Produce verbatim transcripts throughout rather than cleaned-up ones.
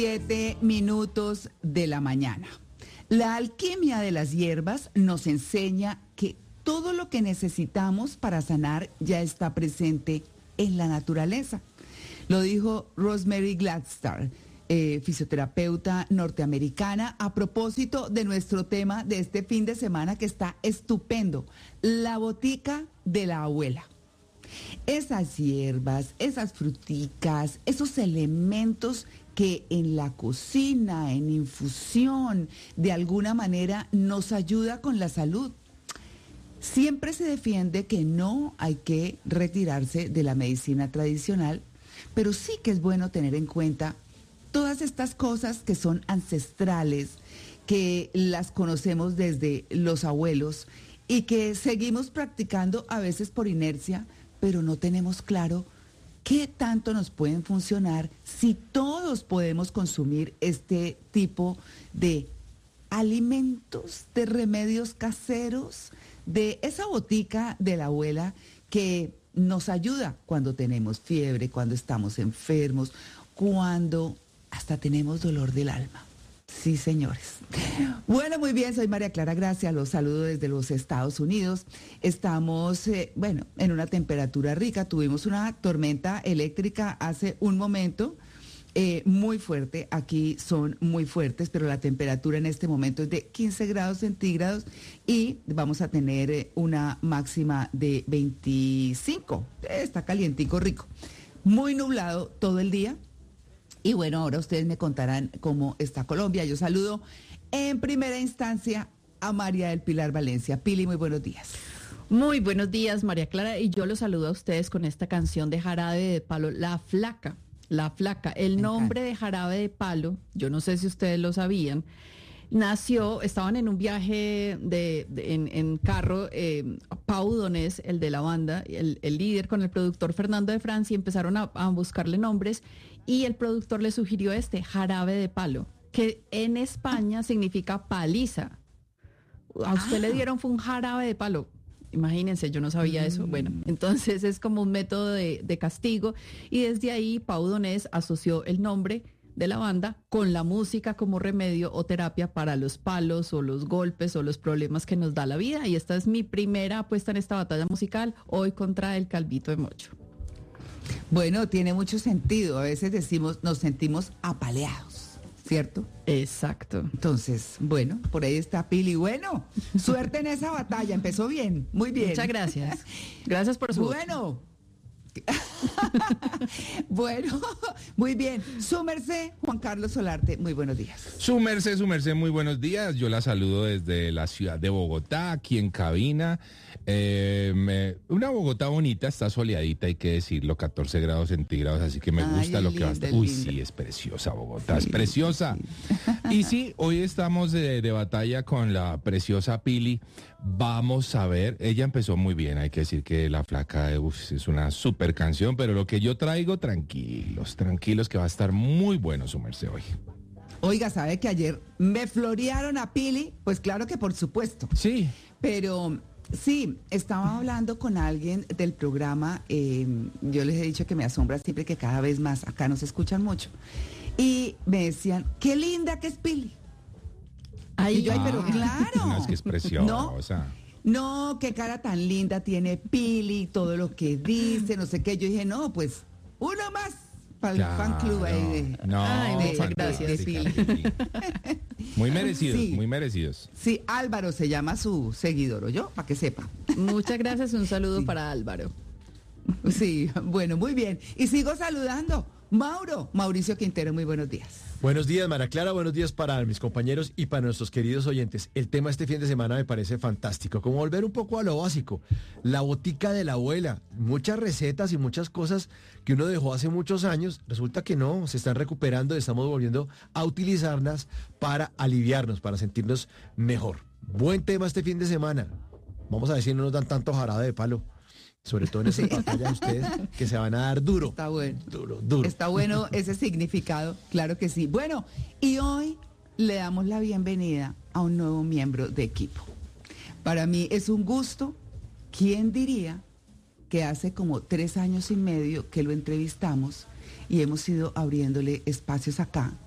Siete minutos de la mañana. La alquimia de las hierbas nos enseña que todo lo que necesitamos para sanar ya está presente en la naturaleza. Lo dijo Rosemary Gladstar, eh, fisioterapeuta norteamericana, a propósito de nuestro tema de este fin de semana que está estupendo, la botica de la abuela. Esas hierbas, esas fruticas, esos elementos que en la cocina, en infusión, de alguna manera nos ayuda con la salud. Siempre se defiende que no hay que retirarse de la medicina tradicional, pero sí que es bueno tener en cuenta todas estas cosas que son ancestrales, que las conocemos desde los abuelos y que seguimos practicando a veces por inercia, pero no tenemos claro qué tanto nos pueden funcionar si todos podemos consumir este tipo de alimentos, de remedios caseros, de esa botica de la abuela que nos ayuda cuando tenemos fiebre, cuando estamos enfermos, cuando hasta tenemos dolor del alma. Sí, señores. Bueno, muy bien, soy María Clara Gracia, los saludo desde los Estados Unidos. Estamos, eh, bueno, en una temperatura rica. Tuvimos una tormenta eléctrica hace un momento, eh, muy fuerte. Aquí son muy fuertes, pero la temperatura en este momento es de quince grados centígrados y vamos a tener eh, una máxima de veinticinco. Está calientico, rico. Muy nublado todo el día. Y bueno, ahora ustedes me contarán cómo está Colombia. Yo saludo en primera instancia a María del Pilar Valencia. Pili, muy buenos días. Muy buenos días, María Clara, y yo los saludo a ustedes con esta canción de Jarabe de Palo, La Flaca, La Flaca. El Me nombre encanta. de Jarabe de Palo, yo no sé si ustedes lo sabían, nació, estaban en un viaje de, de- en, en carro, eh, Pau Donés, el de la banda, el, el líder, con el productor Fernando de Francia, empezaron a, a buscarle nombres y el productor le sugirió este, Jarabe de Palo, que en España significa paliza. A usted Ah. le dieron fue un jarabe de palo. Imagínense, yo no sabía eso. Bueno, entonces es como un método de, de castigo y desde ahí Pau Donés asoció el nombre de la banda con la música como remedio o terapia para los palos o los golpes o los problemas que nos da la vida. Y esta es mi primera apuesta en esta batalla musical, hoy contra el Calvito de Mocho. Bueno, tiene mucho sentido. A veces decimos, nos sentimos apaleados, ¿cierto? Exacto. Entonces, bueno, por ahí está Pili. Bueno, suerte en esa batalla. Empezó bien, muy bien. Muchas gracias. Gracias por su... Bueno. Bueno, muy bien. Su merced, Juan Carlos Solarte, muy buenos días. Su merced, su merced, muy buenos días. Yo la saludo desde la ciudad de Bogotá, aquí en cabina. Eh, me- una Bogotá bonita, está soleadita, hay que decirlo, catorce grados centígrados, así que me Ay, gusta es lo que va a linda, estar. es Uy, linda. sí, es preciosa Bogotá, Sí, es preciosa. Y sí, hoy estamos de, de batalla con la preciosa Pili. Vamos a ver, ella empezó muy bien, hay que decir que La Flaca uf, es una super canción, pero lo que yo traigo, tranquilos, tranquilos, que va a estar muy bueno su merced hoy. Oiga, ¿sabe que ayer me florearon a Pili? Pues claro que por supuesto. Sí. Pero sí, estaba hablando con alguien del programa, eh, yo les he dicho que me asombra siempre que cada vez más, acá nos escuchan mucho, y me decían, qué linda que es Pili. Y yo, ay, pero claro. No, es que es preciosa. No, qué cara tan linda tiene Pili, todo lo que dice, no sé qué. Yo dije, no, pues, uno más para el Claro. fan club ahí de... No, Ay, muchas fantástica, gracias, Pili. Pili. Muy merecidos, Sí. muy merecidos. Sí, Álvaro se llama su seguidor, ¿o yo? Para que sepa. Muchas gracias, un saludo Sí. para Álvaro. Sí, bueno, muy bien. Y sigo saludando. Mauro, Mauricio Quintero, muy buenos días. Buenos días, María Clara, buenos días para mis compañeros y para nuestros queridos oyentes. El tema este fin de semana me parece fantástico, como volver un poco a lo básico, la botica de la abuela, muchas recetas y muchas cosas que uno dejó hace muchos años, resulta que no, se están recuperando y estamos volviendo a utilizarlas para aliviarnos, para sentirnos mejor. Buen tema este fin de semana, vamos a ver si no nos dan tanto jarabe de palo. Sobre todo en esas batallas ustedes que se van a dar duro. Está bueno. Duro, duro. Está bueno ese significado, claro que sí. Bueno, y hoy le damos la bienvenida a un nuevo miembro de equipo. Para mí es un gusto. ¿Quién diría que hace como tres años y medio que lo entrevistamos y hemos ido abriéndole espacios acá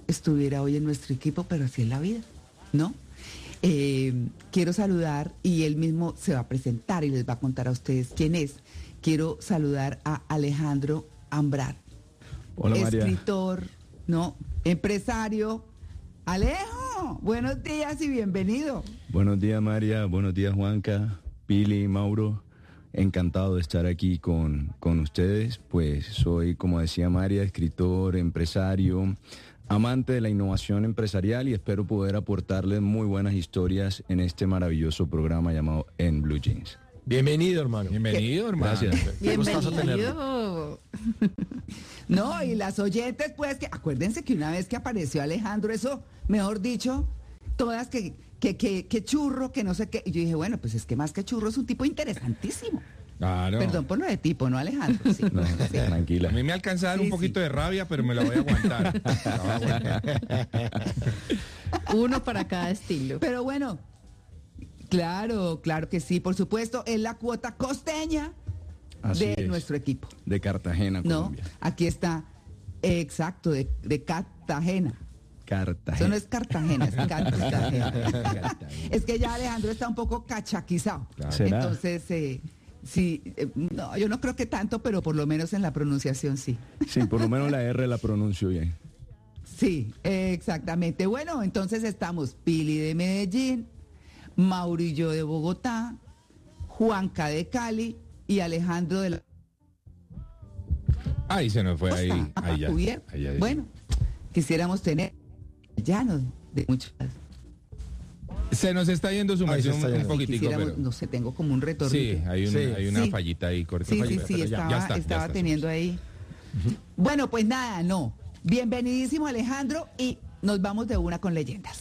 estuviera hoy en nuestro equipo, pero así es la vida, ¿no? Eh, quiero saludar, y él mismo se va a presentar y les va a contar a ustedes quién es. Quiero saludar a Alejandro Ambrat. Hola, María. Escritor, ¿no? Empresario. Alejo, buenos días y bienvenido. Buenos días, María. Buenos días, Juanca, Pili, Mauro. Encantado de estar aquí con, con ustedes. Pues soy, como decía María, escritor, empresario, amante de la innovación empresarial, y espero poder aportarles muy buenas historias en este maravilloso programa llamado En Blue Jeans. Bienvenido, hermano. Bienvenido, hermano. Gracias. Qué gustazo tenerlo. Bienvenido. No, y las oyentes, pues, que acuérdense que una vez que apareció Alejandro, eso, mejor dicho, todas que, que, que, que churro, que no sé qué. Y yo dije, bueno, pues es que más que churro es un tipo interesantísimo. Claro. Perdón por lo de tipo, ¿no, Alejandro? Sí, No, sí. tranquila. A mí me alcanza a dar Sí, un poquito sí. de rabia, pero me la voy a aguantar. La voy a aguantar. Uno para cada estilo. Pero bueno, claro, claro que sí, por supuesto, es la cuota costeña Así de es. nuestro equipo. De Cartagena, No, Colombia. aquí está, exacto, de, de Cartagena. Cartagena. Eso no es Cartagena, es Cartagena. Es que ya Alejandro está un poco cachaquizado. Claro. ¿Será? Entonces, eh, sí, eh, no, yo no creo que tanto, pero por lo menos en la pronunciación sí. Sí, por lo menos la R la pronuncio bien. Sí, exactamente. Bueno, entonces estamos Pili de Medellín, Maurillo de Bogotá, Juanca de Cali y Alejandro de la Ahí se nos fue, ahí, Costa. ahí ya. Cubierto. Ahí ya. Bueno, quisiéramos tener llanos de muchas. Se nos está yendo su Ahí se merced un, está un yendo. poquitico, Quisiéramos, pero... no sé, tengo como un retorno. Sí, hay, un- Sí. hay una Sí. fallita ahí, corta Sí, sí, fallita, sí, pero ya- estaba, ya está, ya estaba está. teniendo ahí. Bueno, pues nada, no. Bienvenidísimo, Alejandro, y nos vamos de una con leyendas.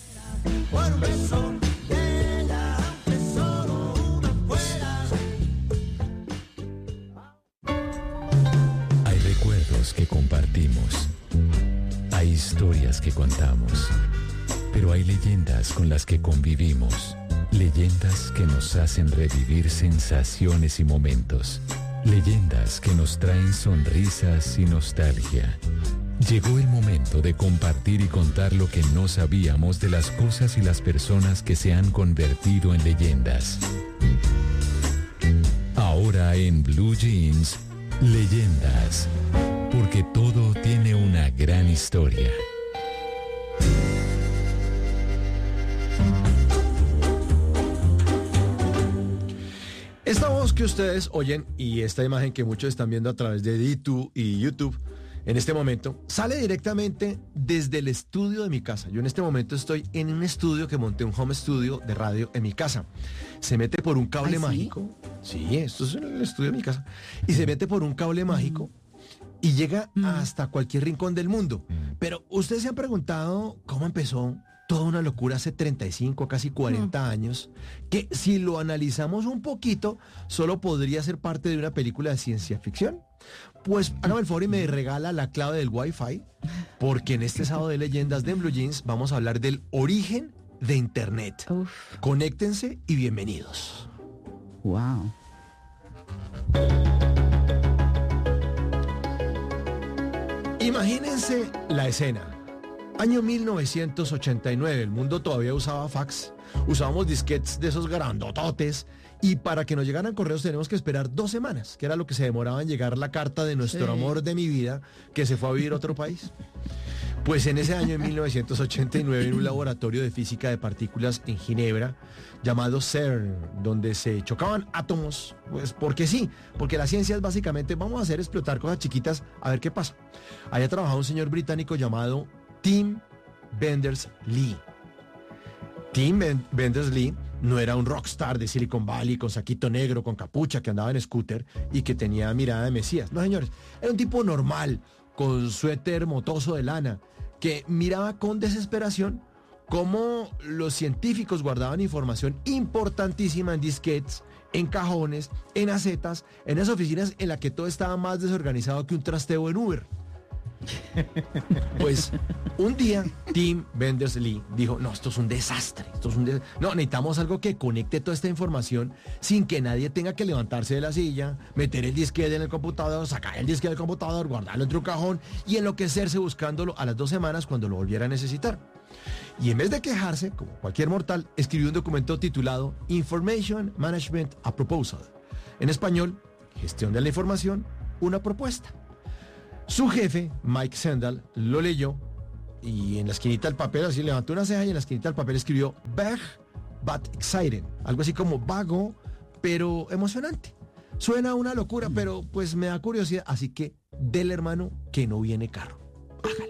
Hay recuerdos que compartimos, hay historias que contamos, pero hay leyendas con las que convivimos, leyendas que nos hacen revivir sensaciones y momentos, leyendas que nos traen sonrisas y nostalgia. Llegó el momento de compartir y contar lo que no sabíamos de las cosas y las personas que se han convertido en leyendas. Ahora en Blue Jeans, leyendas, porque todo tiene una gran historia. Esta voz que ustedes oyen y esta imagen que muchos están viendo a través de D dos y YouTube en este momento, sale directamente desde el estudio de mi casa. Yo en este momento estoy en un estudio que monté, un home studio de radio en mi casa. Se mete por un cable ¿Ay, sí? mágico. Sí, esto es en el estudio de mi casa. Y se mete por un cable mágico y llega hasta cualquier rincón del mundo. Pero ustedes se han preguntado cómo empezó toda una locura hace treinta y cinco, casi cuarenta años, que si lo analizamos un poquito, solo podría ser parte de una película de ciencia ficción. Pues hágame el favor y me regala la clave del Wi-Fi, porque en este sábado de leyendas de Blue Jeans vamos a hablar del origen de Internet. Uf. Conéctense y bienvenidos. Wow. Imagínense la escena. Año mil novecientos ochenta y nueve, el mundo todavía usaba fax, usábamos disquetes de esos grandototes, y para que nos llegaran correos tenemos que esperar dos semanas, que era lo que se demoraba en llegar la carta de nuestro Sí. amor de mi vida, que se fue a vivir a otro país. Pues en ese año, en mil novecientos ochenta y nueve, en un laboratorio de física de partículas en Ginebra, llamado CERN, donde se chocaban átomos, pues porque sí, porque la ciencia es básicamente, vamos a hacer explotar cosas chiquitas, a ver qué pasa. Allá trabajaba un señor británico llamado Tim Berners-Lee. Tim Ben- Berners-Lee no era un rockstar de Silicon Valley con saquito negro, con capucha, que andaba en scooter y que tenía mirada de mesías. No, señores, era un tipo normal, con suéter motoso de lana, que miraba con desesperación cómo los científicos guardaban información importantísima en disquetes, en cajones, en acetas, en esas oficinas en las que todo estaba más desorganizado que un trasteo en Uber. Pues un día Tim Berners-Lee dijo, no, esto es un desastre, esto esto es un... des- No, necesitamos algo que conecte toda esta información sin que nadie tenga que levantarse de la silla, meter el disquete en el computador, sacar el disquete del computador, guardarlo entre un cajón y enloquecerse buscándolo a las dos semanas cuando lo volviera a necesitar. Y en vez de quejarse, como cualquier mortal, escribió un documento titulado Information Management a Proposal. En español, Gestión de la Información, una propuesta. Su jefe, Mike Sandel, lo leyó y en la esquinita del papel, así levantó una ceja y en la esquinita del papel escribió Vague but exciting. Algo así como vago, pero emocionante. Suena a una locura, pero pues me da curiosidad. Así que, del hermano que no viene carro. Hágale.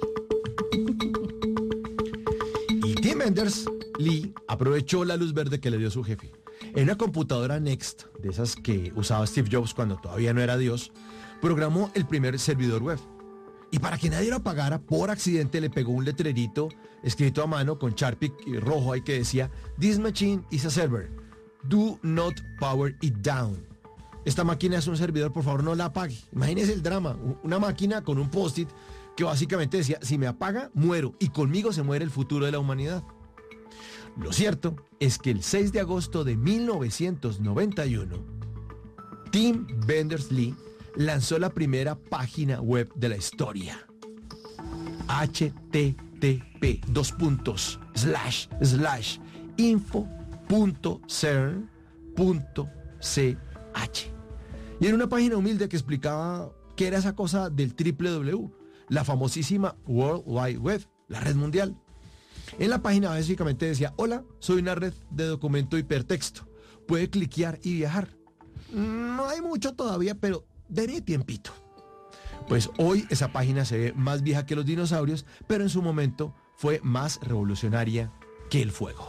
Y Tim Berners-Lee aprovechó la luz verde que le dio su jefe. En una computadora Next, de esas que usaba Steve Jobs cuando todavía no era Dios, programó el primer servidor web. Y para que nadie lo apagara, por accidente le pegó un letrerito escrito a mano con Sharpie rojo ahí que decía This machine is a server. Do not power it down. Esta máquina es un servidor, por favor no la apague. Imagínense el drama, una máquina con un post-it que básicamente decía, si me apaga, muero, y conmigo se muere el futuro de la humanidad. Lo cierto es que el seis de agosto de mil novecientos noventa y uno, Tim Berners-Lee lanzó la primera página web de la historia. H T T P dos puntos slash slash info punto cern punto c h. Y era una página humilde que explicaba qué era esa cosa del triple W, la famosísima World Wide Web, la red mundial. En la página básicamente decía, hola, soy una red de documento hipertexto. Puede cliquear y viajar. No hay mucho todavía, pero denme tiempito. Pues hoy esa página se ve más vieja que los dinosaurios, pero en su momento fue más revolucionaria que el fuego.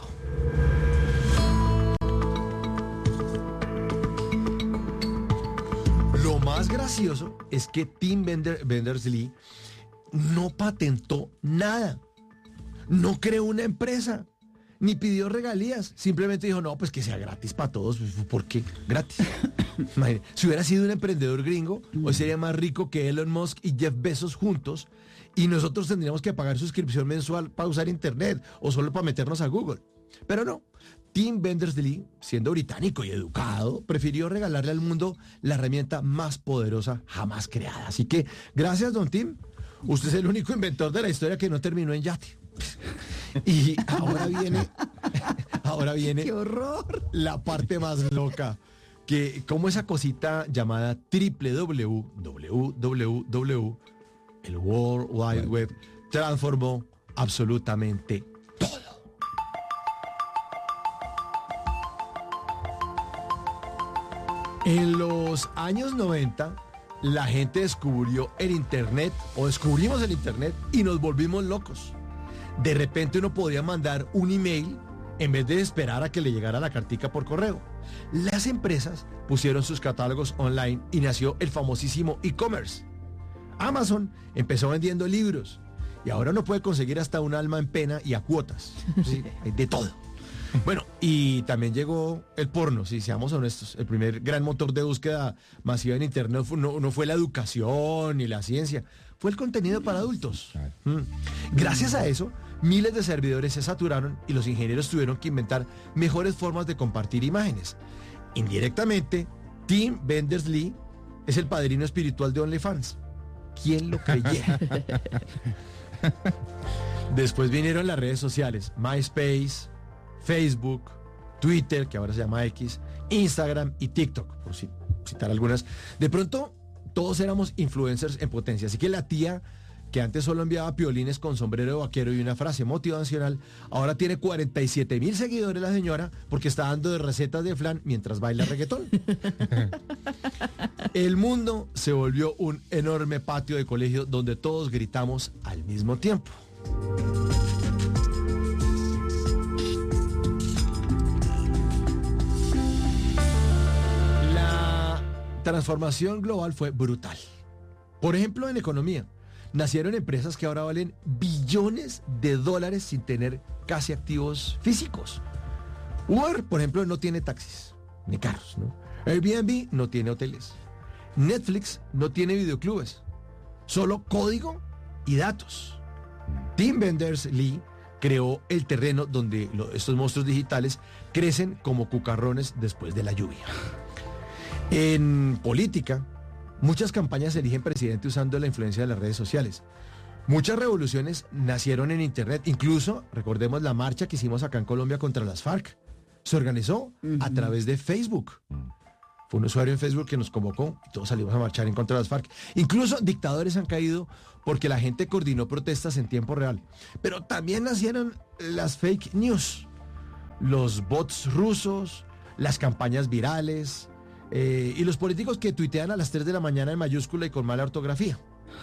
Lo más gracioso es que Tim Bender- Berners-Lee no patentó nada. No creó una empresa, ni pidió regalías. Simplemente dijo, no, pues que sea gratis para todos. ¿Por qué? Gratis. Si hubiera sido un emprendedor gringo, hoy sería más rico que Elon Musk y Jeff Bezos juntos y nosotros tendríamos que pagar suscripción mensual para usar internet o solo para meternos a Google. Pero no. Tim Berners-Lee, siendo británico y educado, prefirió regalarle al mundo la herramienta más poderosa jamás creada. Así que, gracias, don Tim. Usted es el único inventor de la historia que no terminó en yate. Y ahora viene, ahora viene ¡Qué horror! la parte más loca, que como esa cosita llamada triple W, W W W, el World Wide Web, transformó absolutamente todo. En los años noventa, la gente descubrió el Internet, o descubrimos el Internet, y nos volvimos locos. De repente uno podía mandar un email en vez de esperar a que le llegara la cartica por correo. Las empresas pusieron sus catálogos online y nació el famosísimo e-commerce. Amazon empezó vendiendo libros y ahora uno puede conseguir hasta un alma en pena y a cuotas. ¿Sí? Hay de todo. Bueno, y también llegó el porno, si seamos honestos. El primer gran motor de búsqueda masiva en Internet no, no fue la educación ni la ciencia, fue el contenido para adultos. Mm. Gracias a eso, miles de servidores se saturaron y los ingenieros tuvieron que inventar mejores formas de compartir imágenes. Indirectamente, Tim Berners-Lee es el padrino espiritual de OnlyFans. ¿Quién lo creyera? Después vinieron las redes sociales, MySpace, Facebook, Twitter, que ahora se llama X, Instagram y TikTok, por citar algunas. De pronto, todos éramos influencers en potencia. Así que la tía, que antes solo enviaba piolines con sombrero de vaquero y una frase motivacional, ahora tiene cuarenta y siete mil seguidores la señora porque está dando de recetas de flan mientras baila reggaetón. El mundo se volvió un enorme patio de colegio donde todos gritamos al mismo tiempo. Transformación global fue brutal. Por ejemplo, en economía, nacieron empresas que ahora valen billones de dólares sin tener casi activos físicos. Uber, por ejemplo, no tiene taxis, ni carros, ¿no? Airbnb no tiene hoteles. Netflix no tiene videoclubes. Solo código y datos. Tim Berners-Lee creó el terreno donde lo, estos monstruos digitales crecen como cucarrones después de la lluvia. En política, muchas campañas eligen presidente usando la influencia de las redes sociales. Muchas revoluciones nacieron en Internet. Incluso, recordemos la marcha que hicimos acá en Colombia contra las FARC. Se organizó uh-huh. a través de Facebook. Fue un usuario en Facebook que nos convocó y todos salimos a marchar en contra de las FARC. Incluso dictadores han caído porque la gente coordinó protestas en tiempo real. Pero también nacieron las fake news, los bots rusos, las campañas virales eh, y los políticos que tuitean a las tres de la mañana en mayúscula y con mala ortografía.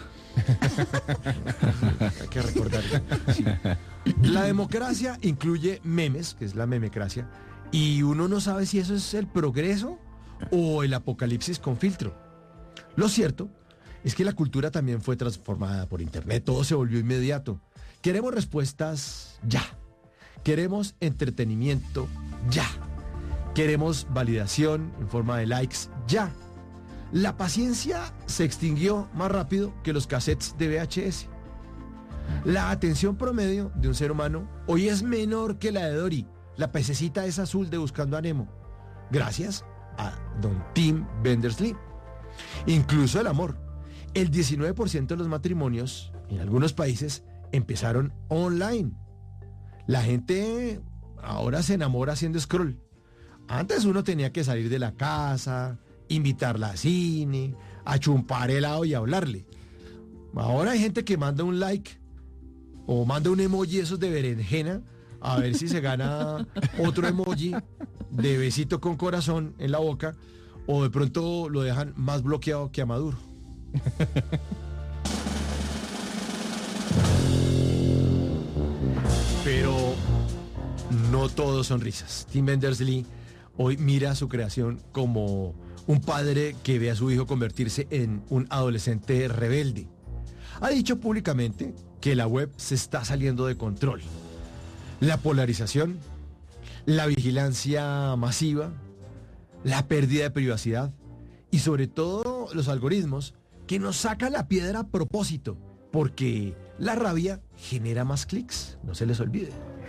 Hay que recordar. Sí. La democracia incluye memes, que es la memecracia, y uno no sabe si eso es el progreso o el apocalipsis con filtro. Lo cierto es que la cultura también fue transformada por Internet, todo se volvió inmediato. Queremos respuestas ya. Queremos entretenimiento ya. Queremos validación en forma de likes ya. La paciencia se extinguió más rápido que los cassettes de V H S. La atención promedio de un ser humano hoy es menor que la de Dory, la pececita esa azul de Buscando a Nemo, gracias a don Tim Berners-Lee. Incluso el amor. El diecinueve por ciento de los matrimonios en algunos países empezaron online. La gente ahora se enamora haciendo scroll. Antes uno tenía que salir de la casa, invitarla a cine, a chumpar helado y hablarle. Ahora hay gente que manda un like o manda un emoji esos de berenjena a ver si se gana otro emoji de besito con corazón en la boca, o de pronto lo dejan más bloqueado que a Maduro. Pero no todo son risas. Tim Berners-Lee hoy mira su creación como un padre que ve a su hijo convertirse en un adolescente rebelde. Ha dicho públicamente que la web se está saliendo de control. La polarización, la vigilancia masiva, la pérdida de privacidad y sobre todo los algoritmos que nos sacan la piedra a propósito, porque la rabia genera más clics, no se les olvide.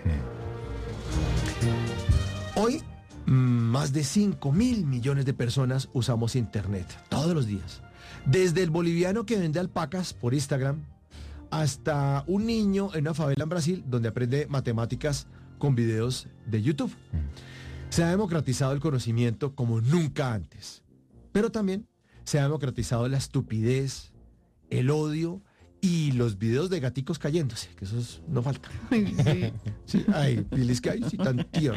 Hoy, más de cinco mil millones de personas usamos Internet todos los días. Desde el boliviano que vende alpacas por Instagram hasta un niño en una favela en Brasil donde aprende matemáticas con videos de YouTube. Se ha democratizado el conocimiento como nunca antes. Pero también se ha democratizado la estupidez, el odio y los videos de gaticos cayéndose, que esos no faltan. Sí. Sí, ay, diles que hay, sí, tan tierno.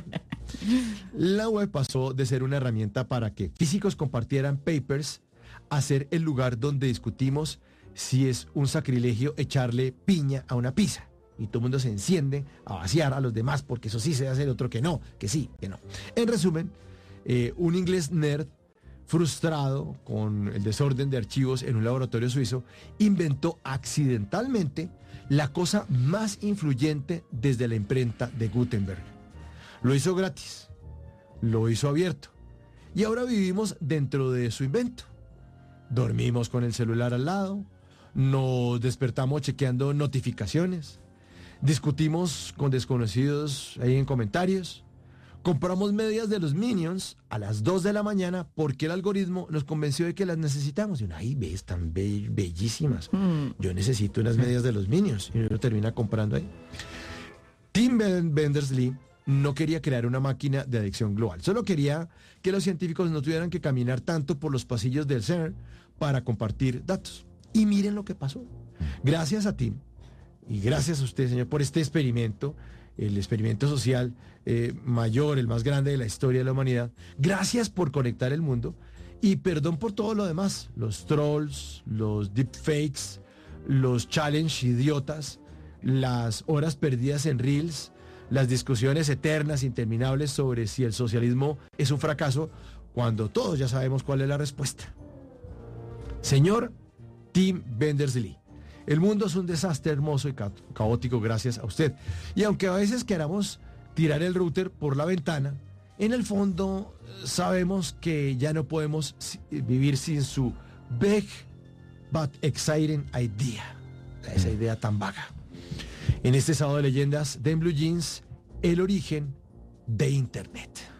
La web pasó de ser una herramienta para que físicos compartieran papers a ser el lugar donde discutimos si es un sacrilegio echarle piña a una pizza. Y todo el mundo se enciende a vaciar a los demás porque eso sí se hace, el otro que no, que sí, que no. En resumen, eh, un inglés nerd frustrado con el desorden de archivos en un laboratorio suizo inventó accidentalmente la cosa más influyente desde la imprenta de Gutenberg. Lo hizo gratis, lo hizo abierto y ahora vivimos dentro de su invento. Dormimos con el celular al lado, nos despertamos chequeando notificaciones, discutimos con desconocidos ahí en comentarios, compramos medias de los Minions a las dos de la mañana porque el algoritmo nos convenció de que las necesitamos. Y uno, ay, ves, tan be- bellísimas. Mm. Yo necesito unas medias de los Minions. Y uno termina comprando ahí. Tim Berners-Lee no quería crear una máquina de adicción global. Solo quería que los científicos no tuvieran que caminar tanto por los pasillos del CERN para compartir datos. Y miren lo que pasó. Gracias a Tim y gracias a usted, señor, por este experimento, el experimento social eh, mayor, el más grande de la historia de la humanidad. Gracias por conectar el mundo y perdón por todo lo demás, los trolls, los deepfakes, los challenge idiotas, las horas perdidas en reels, las discusiones eternas, interminables sobre si el socialismo es un fracaso, cuando todos ya sabemos cuál es la respuesta. Señor Tim Berners-Lee, el mundo es un desastre hermoso y ca- caótico gracias a usted. Y aunque a veces queramos tirar el router por la ventana, en el fondo sabemos que ya no podemos si- vivir sin su big but exciting idea. Esa idea tan vaga. En este sábado de leyendas de En Blue Jeans, el origen de Internet.